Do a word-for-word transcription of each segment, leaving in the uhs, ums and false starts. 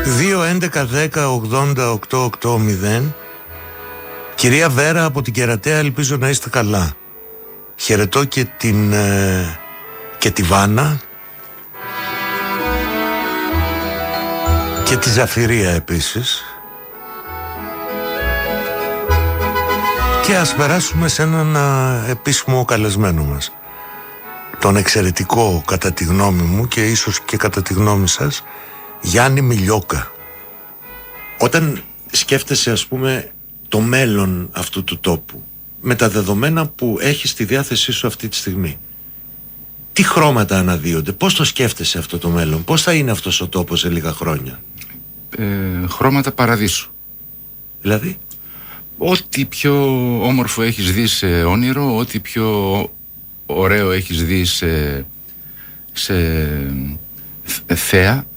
δύο έντεκα δέκα ογδόντα οκτώ ογδόντα. Κυρία Βέρα από την Κερατέα, ελπίζω να είστε καλά. Χαιρετώ και την ε, και τη Βάνα και τη Ζαφυρία επίσης. Και ας περάσουμε σε έναν α, επίσημο καλεσμένο μας, τον εξαιρετικό, κατά τη γνώμη μου και ίσως και κατά τη γνώμη σας, Γιάννη Μιλιόκα. Όταν σκέφτεσαι, ας πούμε, το μέλλον αυτού του τόπου, με τα δεδομένα που έχεις στη διάθεσή σου αυτή τη στιγμή, τι χρώματα αναδύονται, πώς το σκέφτεσαι αυτό το μέλλον, πώς θα είναι αυτός ο τόπος σε λίγα χρόνια? Ε, χρώματα παραδείσου. Δηλαδή? Ό,τι πιο όμορφο έχεις δει σε όνειρο, ό,τι πιο ωραίο έχεις δει σε, σε θέα,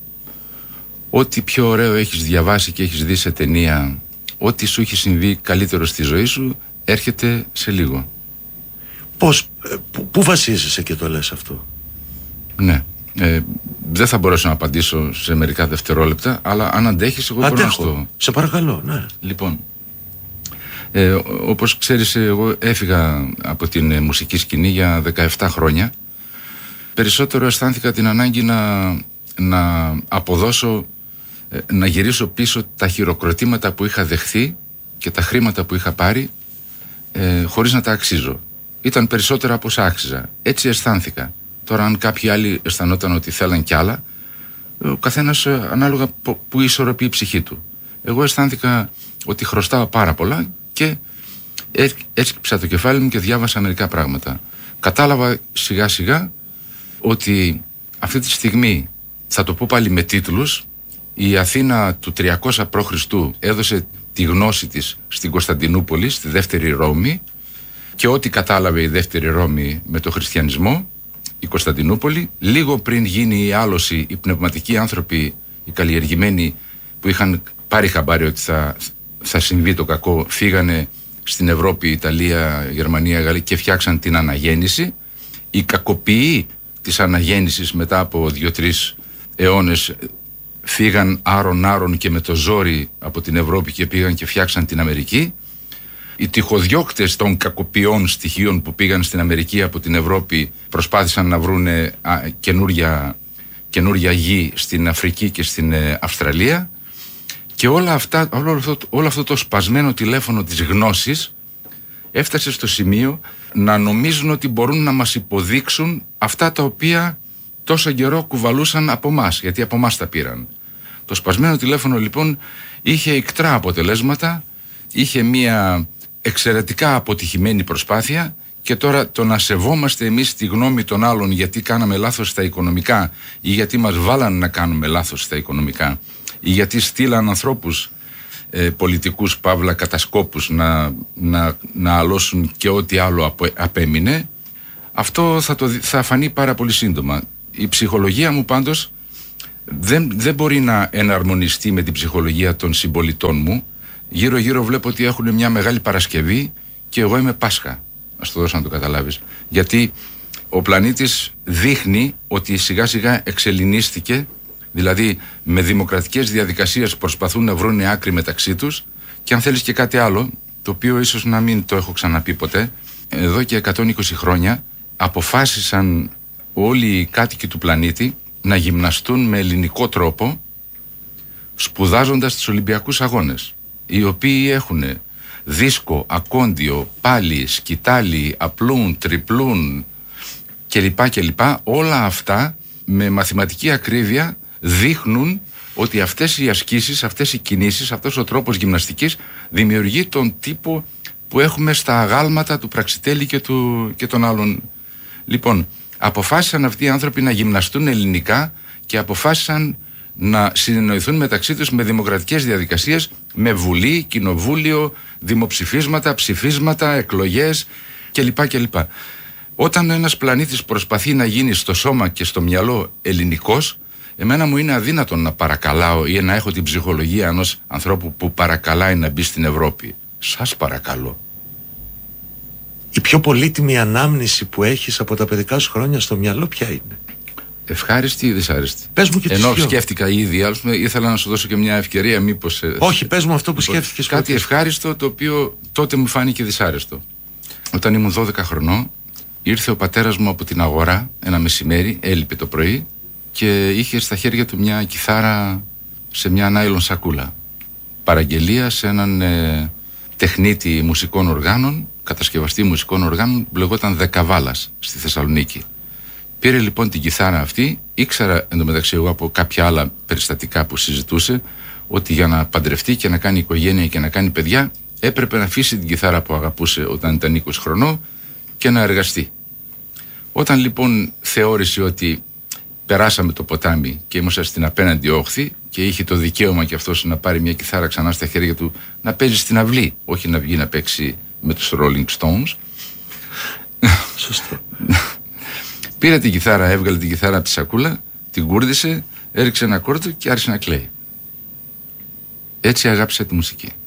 ό,τι πιο ωραίο έχεις διαβάσει και έχεις δει σε ταινία, ό,τι σου έχει συμβεί καλύτερο στη ζωή σου, έρχεται σε λίγο. Πώς, πού, πού βασίζεσαι και το λες αυτό? Ναι, ε, δεν θα μπορέσω να απαντήσω σε μερικά δευτερόλεπτα, αλλά αν αντέχεις, εγώ μπορώ να στο... Σε παρακαλώ, ναι. Λοιπόν, ε, όπως ξέρεις, εγώ έφυγα από την ε, μουσική σκηνή για δεκαεπτά χρόνια. Περισσότερο αισθάνθηκα την ανάγκη να, να αποδώσω, ε, να γυρίσω πίσω τα χειροκροτήματα που είχα δεχθεί και τα χρήματα που είχα πάρει, ε, χωρίς να τα αξίζω. Ήταν περισσότερα από όσα άξιζα. Έτσι αισθάνθηκα. Τώρα, αν κάποιοι άλλοι αισθανόταν ότι θέλαν κι άλλα, ο καθένας ε, ανάλογα που ισορροπεί η ψυχή του. Εγώ αισθάνθηκα ότι χρωστάω πάρα πολλά και έσκυψα το κεφάλι μου και διάβασα μερικά πράγματα. Κατάλαβα σιγά σιγά ότι αυτή τη στιγμή, θα το πω πάλι με τίτλους, η Αθήνα του τριακόσια π.Χ. έδωσε τη γνώση της στην Κωνσταντινούπολη, στη δεύτερη Ρώμη, και ό,τι κατάλαβε η δεύτερη Ρώμη με το χριστιανισμό, η Κωνσταντινούπολη, λίγο πριν γίνει η άλωση, οι πνευματικοί άνθρωποι, οι καλλιεργημένοι που είχαν πάρει χαμπάρι ότι θα, θα συμβεί το κακό, φύγανε στην Ευρώπη, Ιταλία, Γερμανία, Γαλλία και φτιάξαν την αναγέννηση. Οι κακοποιοί της αναγέννησης μετά από δύο-τρεις αιώνες φύγαν άρον-άρον και με το ζόρι από την Ευρώπη και πήγαν και φτιάξαν την Αμερική. Οι τυχοδιώκτες των κακοποιών στοιχείων που πήγαν στην Αμερική από την Ευρώπη προσπάθησαν να βρουν καινούρια, καινούρια γη στην Αφρική και στην ε, Αυστραλία, και όλα αυτά, όλο, αυτό, όλο αυτό το σπασμένο τηλέφωνο της γνώσης έφτασε στο σημείο να νομίζουν ότι μπορούν να μας υποδείξουν αυτά τα οποία τόσο καιρό κουβαλούσαν από μας, γιατί από μας τα πήραν. Το σπασμένο τηλέφωνο λοιπόν είχε ικτρά αποτελέσματα, είχε μια εξαιρετικά αποτυχημένη προσπάθεια, και τώρα το να σεβόμαστε εμείς τη γνώμη των άλλων γιατί κάναμε λάθος στα οικονομικά ή γιατί μας βάλαν να κάνουμε λάθος στα οικονομικά ή γιατί στείλαν ανθρώπους ε, πολιτικούς παύλα κατασκόπους να, να, να αλώσουν και ό,τι άλλο απο, απέμεινε, αυτό θα, το, θα φανεί πάρα πολύ σύντομα. Η ψυχολογία μου πάντως δεν, δεν μπορεί να εναρμονιστεί με την ψυχολογία των συμπολιτών μου. Γύρω γύρω βλέπω ότι έχουν μια μεγάλη Παρασκευή και εγώ είμαι Πάσχα. Ας το δώσω να το καταλάβεις. Γιατί ο πλανήτης δείχνει ότι σιγά σιγά εξελληνίστηκε, δηλαδή με δημοκρατικές διαδικασίες προσπαθούν να βρουν άκρη μεταξύ τους, και αν θέλεις και κάτι άλλο, το οποίο ίσως να μην το έχω ξαναπεί ποτέ, εδώ και εκατόν είκοσι χρόνια αποφάσισαν όλοι οι κάτοικοι του πλανήτη να γυμναστούν με ελληνικό τρόπο, σπουδάζοντας τους Ολυμπιακούς Αγώνες, οι οποίοι έχουν δίσκο, ακόντιο, πάλι, σκητάλι, απλούν, τριπλούν κλπ. κλπ. Όλα αυτά με μαθηματική ακρίβεια δείχνουν ότι αυτές οι ασκήσεις, αυτές οι κινήσεις, αυτός ο τρόπος γυμναστικής δημιουργεί τον τύπο που έχουμε στα αγάλματα του Πραξιτέλη και, του, και των άλλων. Λοιπόν, αποφάσισαν αυτοί οι άνθρωποι να γυμναστούν ελληνικά και αποφάσισαν να συνεννοηθούν μεταξύ τους με δημοκρατικές διαδικασίες, με βουλή, κοινοβούλιο, δημοψηφίσματα, ψηφίσματα, εκλογές κλπ. κλπ. Όταν ένας πλανήτης προσπαθεί να γίνει στο σώμα και στο μυαλό ελληνικός, εμένα μου είναι αδύνατον να παρακαλάω ή να έχω την ψυχολογία ενός ανθρώπου που παρακαλάει να μπει στην Ευρώπη. Σας παρακαλώ. Η πιο πολύτιμη ανάμνηση που έχεις από τα παιδικά σου χρόνια στο μυαλό ποια είναι? Ευχάριστη ή δυσάρεστη? Πες μου και τις Ενώ δυο. σκέφτηκα ήδη, άλλως, ήθελα να σου δώσω και μια ευκαιρία, μήπως. Όχι, πες μου αυτό που σκέφτηκες. Κάτι ευχάριστο, το οποίο τότε μου φάνηκε δυσάρεστο. Όταν ήμουν δώδεκα χρονών, ήρθε ο πατέρας μου από την αγορά ένα μεσημέρι, έλειπε το πρωί και είχε στα χέρια του μια κιθάρα σε μια νάιλον σακούλα. Παραγγελία σε έναν ε, τεχνίτη μουσικών οργάνων, κατασκευαστή μουσικών οργάνων, που λεγόταν Δεκαβάλας στη Θεσσαλονίκη. Πήρε λοιπόν την κιθάρα αυτή, ήξερα εντωμεταξύ εγώ από κάποια άλλα περιστατικά που συζητούσε, ότι για να παντρευτεί και να κάνει οικογένεια και να κάνει παιδιά, έπρεπε να αφήσει την κιθάρα που αγαπούσε όταν ήταν είκοσι χρονών και να εργαστεί. Όταν λοιπόν θεώρησε ότι περάσαμε το ποτάμι και ήμασταν στην απέναντι όχθη και είχε το δικαίωμα και αυτός να πάρει μια κιθάρα ξανά στα χέρια του, να παίζει στην αυλή, όχι να βγει να παίξει με τους Rolling Stones. Σωστό. Πήρε την κιθάρα, έβγαλε την κιθάρα από τη σακούλα, την κούρδισε, έριξε ένα κόρτο και άρχισε να κλαίει. Έτσι αγάπησε τη μουσική.